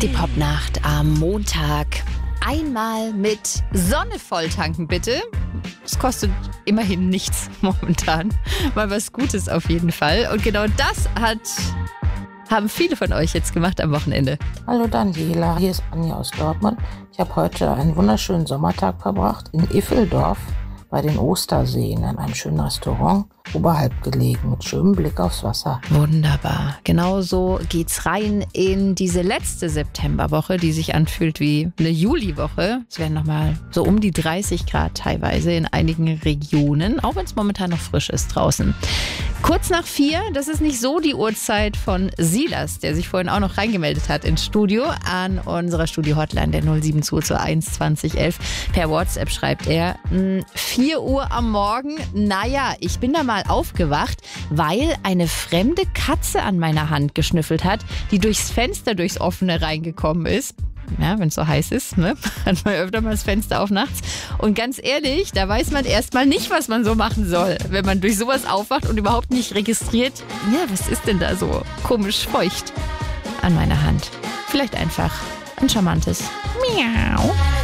Die Popnacht am Montag. Einmal mit Sonne volltanken, bitte. Es kostet immerhin nichts momentan. Mal was Gutes auf jeden Fall. Und genau das haben viele von euch jetzt gemacht am Wochenende. Hallo Daniela, hier ist Anja aus Dortmund. Ich habe heute einen wunderschönen Sommertag verbracht in Iffeldorf bei den Osterseen in einem schönen Restaurant, oberhalb gelegen, mit schönem Blick aufs Wasser. Wunderbar. Genau so geht's rein in diese letzte Septemberwoche, die sich anfühlt wie eine Juliwoche. Es werden nochmal so um die 30 Grad teilweise in einigen Regionen, auch wenn es momentan noch frisch ist draußen. Kurz nach 4, das ist nicht so die Uhrzeit von Silas, der sich vorhin auch noch reingemeldet hat ins Studio an unserer Studio-Hotline der 07221 2011. Per WhatsApp schreibt er, 4 Uhr am Morgen, naja, ich bin da mal aufgewacht, weil eine fremde Katze an meiner Hand geschnüffelt hat, die durchs Fenster, durchs Offene reingekommen ist. Ja, wenn es so heiß ist, ne? Hat man öfter mal das Fenster auf nachts. Und ganz ehrlich, da weiß man erstmal nicht, was man so machen soll, wenn man durch sowas aufwacht und überhaupt nicht registriert, ja, was ist denn da so komisch feucht an meiner Hand? Vielleicht einfach ein charmantes Miau.